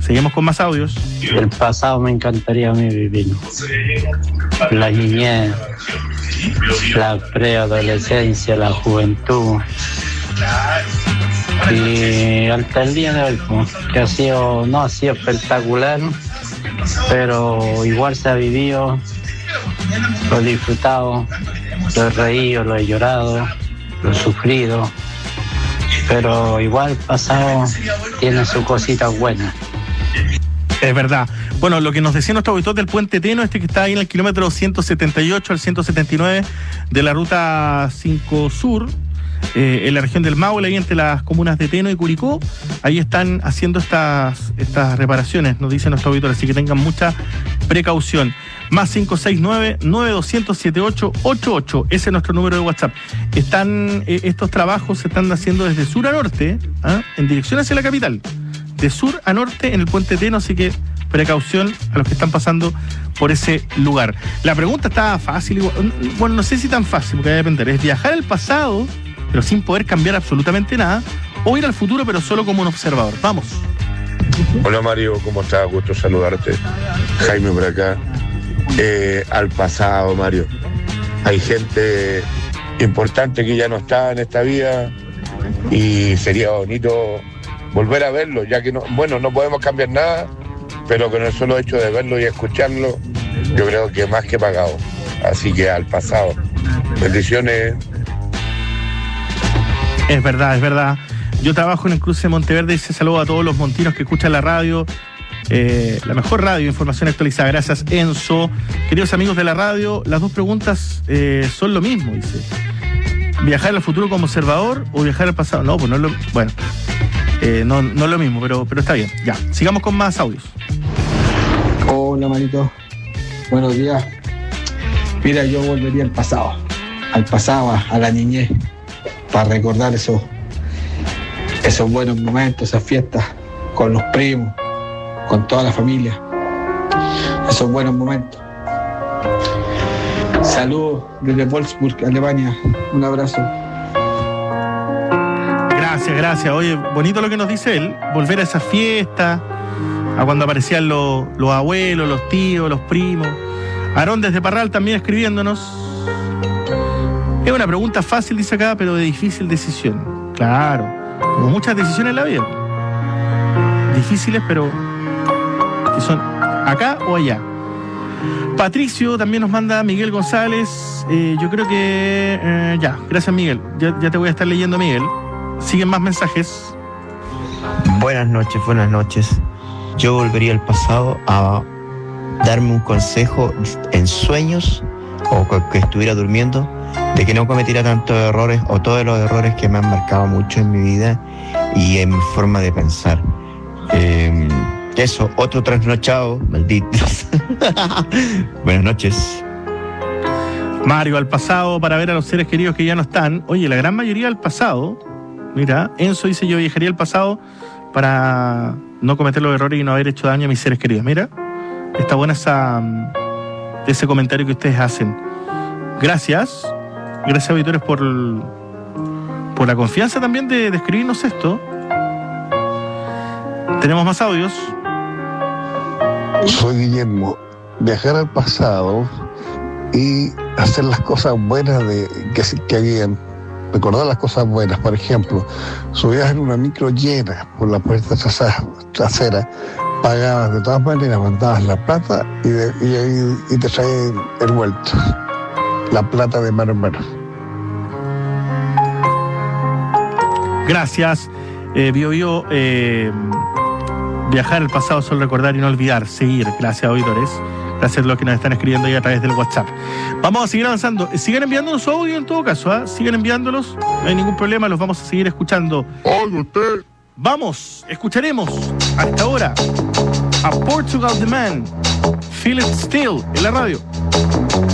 Seguimos con más audios. El pasado me encantaría a mí vivirlo. La niñez, la preadolescencia, la juventud. Y hasta el día de hoy, que no ha sido espectacular, pero igual se ha vivido, lo he disfrutado, lo he reído, lo he llorado, lo he sufrido, pero igual el pasado tiene sus cositas buenas. Es verdad. Bueno, lo que nos decía nuestro auditor del Puente Teno, que está ahí en el kilómetro 178 al 179 de la ruta 5 Sur, en la región del Maule, ahí entre las comunas de Teno y Curicó, ahí están haciendo estas reparaciones, nos dice nuestro auditor, así que tengan mucha precaución. Más 569-9200-7888, ese es nuestro número de WhatsApp. Estos trabajos se están haciendo desde sur a norte, en dirección hacia la capital, de sur a norte en el Puente Teno, así que precaución a los que están pasando por ese lugar. La pregunta está fácil, bueno, no sé si tan fácil, porque va a depender, es viajar al pasado pero sin poder cambiar absolutamente nada, o ir al futuro pero solo como un observador. Vamos. Hola Mario, ¿cómo estás? Gusto saludarte. Jaime por acá. Al pasado, Mario. Hay gente importante que ya no está en esta vida y sería bonito volver a verlo, ya que no podemos cambiar nada, pero con el solo hecho de verlo y escucharlo, yo creo que más que pagado. Así que al pasado. Bendiciones. Es verdad. Yo trabajo en el cruce de Monteverde y se saludo a todos los montinos que escuchan la radio, la mejor radio, información actualizada. Gracias, Enzo. Queridos amigos de la radio, las dos preguntas son lo mismo, dice. ¿Viajar al futuro como observador o viajar al pasado? No, pues no es lo... Bueno, no es lo mismo, pero está bien. Ya, sigamos con más audios. Hola, Marito. Buenos días. Mira, yo volvería al pasado, a la niñez, para recordar esos buenos momentos, esas fiestas con los primos, con toda la familia, esos buenos momentos. Saludos desde Wolfsburg, Alemania. Un abrazo. Gracias. Oye, bonito lo que nos dice él, volver a esa fiesta, a cuando aparecían los abuelos, los tíos, los primos. Aarón desde Parral también escribiéndonos. Es una pregunta fácil, dice acá, pero de difícil decisión. Claro, como muchas decisiones en la vida. Difíciles, pero que son acá o allá. Patricio también nos manda Miguel González. Yo creo que... ya, gracias Miguel. Ya te voy a estar leyendo, Miguel. Siguen más mensajes. Buenas noches. Yo volvería al pasado a darme un consejo en sueños o que estuviera durmiendo, de que no cometiera tantos errores o todos los errores que me han marcado mucho en mi vida y en mi forma de pensar. Eso, otro trasnochado, malditos. Buenas noches. Mario, al pasado para ver a los seres queridos que ya no están. Oye, la gran mayoría al pasado. Mira, Enzo dice: yo viajaría al pasado para no cometer los errores y no haber hecho daño a mis seres queridos. Mira, está buena ese comentario que ustedes hacen. Gracias, auditores, por la confianza también de escribirnos esto. Tenemos más audios. Soy Guillermo. Viajar al pasado y hacer las cosas buenas que habían. Recordar las cosas buenas. Por ejemplo, subías en una micro llena por la puerta trasera, pagabas de todas maneras, mandabas la plata y te traían el vuelto. La plata de mano en mano. Gracias. Viajar al pasado, solo recordar y no olvidar. Seguir. Gracias, auditores. Gracias a los que nos están escribiendo ahí a través del WhatsApp. Vamos a seguir avanzando. Sigan enviándonos su audio en todo caso, Sigan enviándolos. No hay ningún problema, los vamos a seguir escuchando. Oye, usted. Vamos, escucharemos hasta ahora a Portugal The Man, Feel It Still, en la radio.